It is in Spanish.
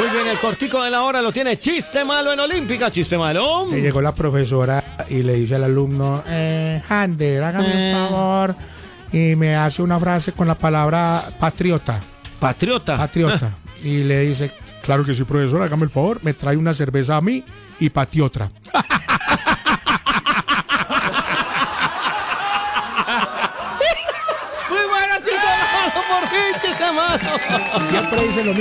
Muy bien, el cortico de la hora lo tiene Chiste Malo en Olímpica. Chiste Malo. Le llegó la profesora y le dice al alumno, Hander, hágame un favor y me hace una frase con la palabra patriota. Patriota. Y le dice, claro que sí, profesor, hágame el favor, me trae una cerveza a mí y patiotra. Muy bueno, Chiste Malo, por fin, Chiste Malo. Siempre dice lo mismo.